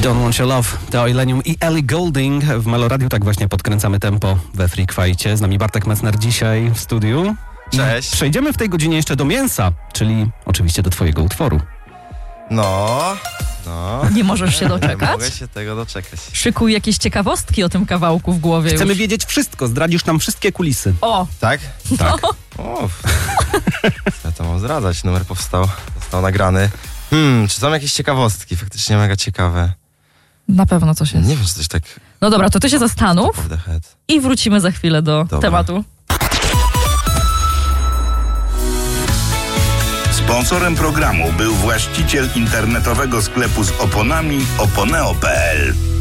Don't Want Your Love, to Illenium i Ellie Goulding. W Meloradiu tak właśnie podkręcamy tempo we Freak Fajcie. Z nami Bartek Messner dzisiaj w studiu. Cześć. Przejdziemy w tej godzinie jeszcze do mięsa, czyli oczywiście do twojego utworu. No. Nie możesz się doczekać? Mogę się tego doczekać. Szykuj jakieś ciekawostki o tym kawałku w głowie. Chcemy już. wiedzieć wszystko, zdradzisz nam wszystkie kulisy. O! Tak? Tak. Ja to mam zdradzać, numer został nagrany. Czy są jakieś ciekawostki? Faktycznie mega ciekawe. Na pewno coś jest. Nie wiem, czy coś tak No dobra, to ty się zastanów top of the head. i wrócimy za chwilę do Dobra. tematu. Sponsorem programu był właściciel internetowego sklepu z oponami oponeo.pl.